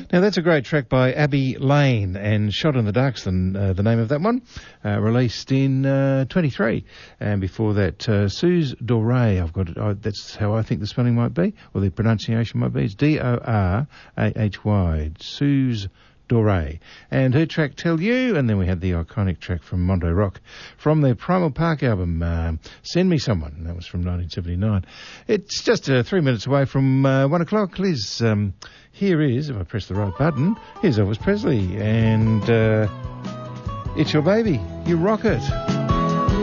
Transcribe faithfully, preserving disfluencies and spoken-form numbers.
Now, that's a great track by Abby Lane, and Shot in the Dark's the, uh, the name of that one, uh, released in uh, twenty-three. And before that, uh, Suze Doré, I've got it, oh, that's how I think the spelling might be, or the pronunciation might be. It's D O R A H Y, Suze Doré. And her track, Tell You, and then we had the iconic track from Mondo Rock from their Primal Park album, uh, Send Me Someone. That was from nineteen seventy-nine. It's just uh, three minutes away from uh, one o'clock. Liz, um, here is, if I press the right button, here's Elvis Presley, and uh, It's Your Baby. You rock it.